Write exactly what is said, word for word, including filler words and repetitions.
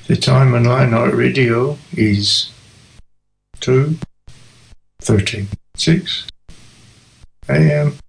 The time on Lionheart Radio is two thirty-six a m